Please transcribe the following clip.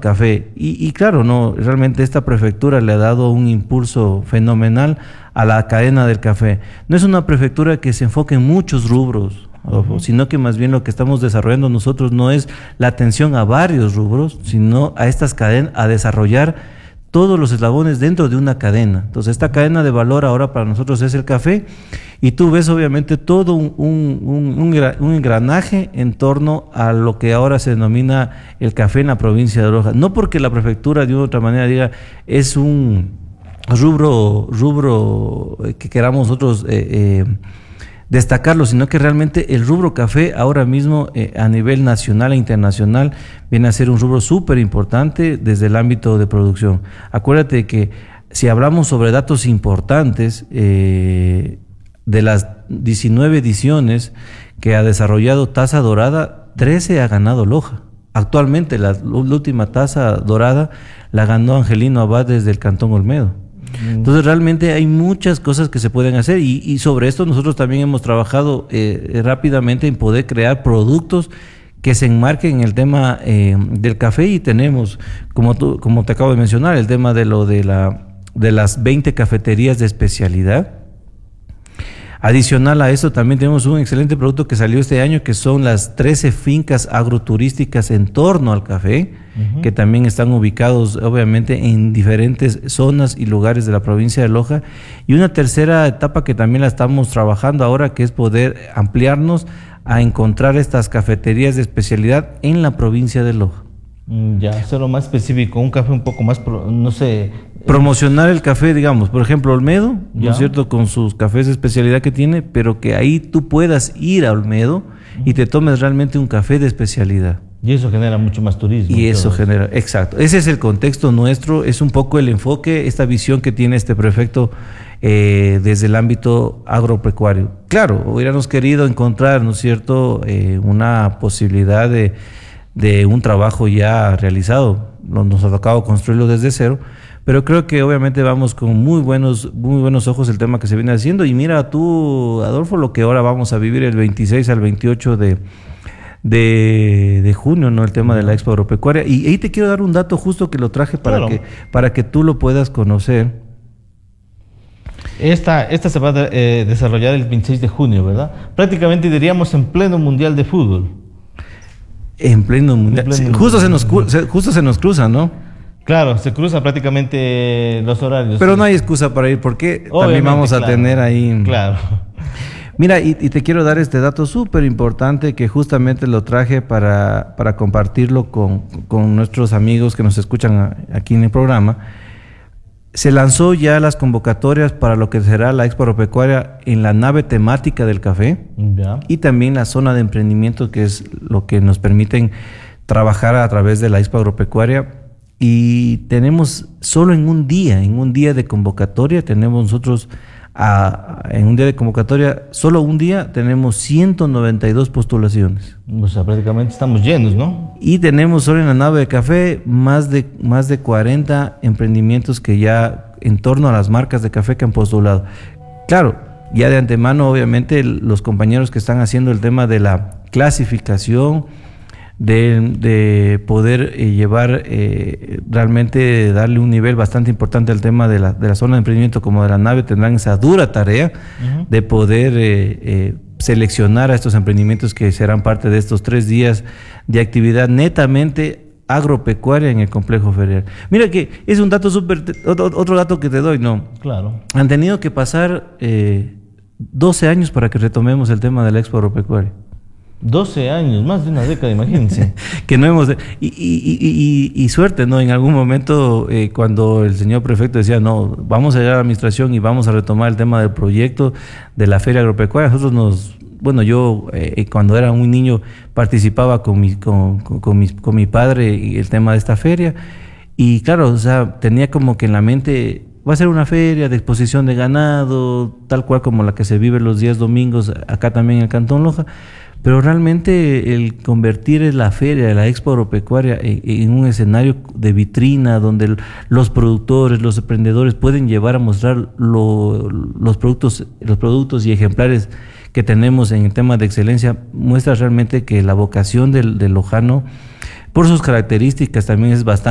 café. Y claro, no, realmente esta prefectura le ha dado un impulso fenomenal a la cadena del café. No es una prefectura que se enfoque en muchos rubros, sino que más bien lo que estamos desarrollando nosotros no es la atención a varios rubros, sino a estas cadenas, a desarrollar todos los eslabones dentro de una cadena. Entonces, esta cadena de valor ahora para nosotros es el café, y tú ves obviamente todo un engranaje en torno a lo que ahora se denomina el café en la provincia de Loja. No porque la prefectura de otra manera diga es un rubro que queramos nosotros destacarlo, sino que realmente el rubro café ahora mismo a nivel nacional e internacional viene a ser un rubro súper importante desde el ámbito de producción. Acuérdate que si hablamos sobre datos importantes, de las 19 ediciones que ha desarrollado Taza Dorada, 13 ha ganado Loja. Actualmente la última Taza Dorada la ganó Angelino Abad desde el Cantón Olmedo. Entonces realmente hay muchas cosas que se pueden hacer, y sobre esto nosotros también hemos trabajado rápidamente en poder crear productos que se enmarquen en el tema del café, y tenemos, como te acabo de mencionar, el tema de las 20 cafeterías de especialidad. Adicional a eso, también tenemos un excelente producto que salió este año, que son las 13 fincas agroturísticas en torno al café, que también están ubicados obviamente en diferentes zonas y lugares de la provincia de Loja. Y una tercera etapa que también la estamos trabajando ahora, que es poder ampliarnos a encontrar estas cafeterías de especialidad en la provincia de Loja. Ya, hacerlo más específico, un café un poco más, no sé... Promocionar el café, digamos, por ejemplo, Olmedo, ¿no es cierto?, con sus cafés de especialidad que tiene, pero que ahí tú puedas ir a Olmedo y te tomes realmente un café de especialidad. Y eso genera mucho más turismo. Y eso genera, exacto. Ese es el contexto nuestro, es un poco el enfoque, esta visión que tiene este prefecto desde el ámbito agropecuario. Claro, hubiéramos querido encontrar, ¿no es cierto?, una posibilidad de un trabajo ya realizado. Nos ha tocado construirlo desde cero, pero creo que obviamente vamos con muy buenos ojos el tema que se viene haciendo. Y mira tú, Adolfo, lo que ahora vamos a vivir el 26 al 28 de junio, ¿no? El tema de la Expo Agropecuaria. Y ahí te quiero dar un dato justo que lo traje para que tú lo puedas conocer. Esta se va a desarrollar el 26 de junio, ¿verdad? Prácticamente diríamos en pleno Mundial de Fútbol. En pleno Mundial. Sí, justo se nos cruza, ¿no? Claro, se cruzan prácticamente los horarios. Pero no hay excusa para ir, porque obviamente, también vamos a tener ahí... Claro. Mira, y te quiero dar este dato súper importante que justamente lo traje para compartirlo con nuestros amigos que nos escuchan aquí en el programa. Se lanzó ya las convocatorias para lo que será la Expo Agropecuaria en la nave temática del café, y también la zona de emprendimiento, que es lo que nos permiten trabajar a través de la Expo Agropecuaria. Y tenemos solo en un día de convocatoria, tenemos nosotros en un día de convocatoria, solo un día, tenemos 192 postulaciones. O sea, prácticamente estamos llenos, ¿no? Y tenemos solo en la nave de café más de 40 emprendimientos que ya en torno a las marcas de café que han postulado. Claro, ya de antemano, obviamente, los compañeros que están haciendo el tema de la clasificación, de poder llevar realmente darle un nivel bastante importante al tema de la zona de emprendimiento como de la nave, tendrán esa dura tarea de poder seleccionar a estos emprendimientos que serán parte de estos 3 días de actividad netamente agropecuaria en el complejo ferial. Mira que es un dato otro dato que te doy, ¿no? Claro. Han tenido que pasar 12 años para que retomemos el tema de la Expo Agropecuaria. 12 años, más de una década, imagínense. Que no hemos... Y suerte, ¿no? En algún momento, cuando el señor prefecto decía, no, vamos a llegar a la administración y vamos a retomar el tema del proyecto de la Feria Agropecuaria, nosotros yo cuando era un niño participaba con mi padre y el tema de esta feria, y claro, o sea, tenía como que en la mente... Va a ser una feria de exposición de ganado, tal cual como la que se vive los días domingos acá también en el Cantón Loja. Pero realmente el convertir la feria de la Expo Agropecuaria en un escenario de vitrina donde los productores, los emprendedores pueden llevar a mostrar los productos y ejemplares que tenemos en el tema de excelencia, muestra realmente que la vocación del lojano, por sus características, también es bastante